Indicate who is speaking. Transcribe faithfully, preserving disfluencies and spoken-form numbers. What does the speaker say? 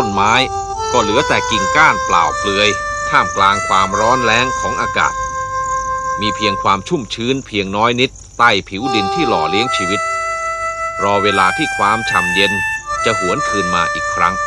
Speaker 1: นไม้ก็เหลือแต่กิ่งก้านเปล่าเปลือยท่ามกลางความร้อนแล้งของอากาศมีเพียงความชุ่มชื้นเพียงน้อยนิดใต้ผิวดินที่หล่อเลี้ยงชีวิตรอเวลาที่ความฉ่ำเย็นจะหวนคืนมาอีกครั้ง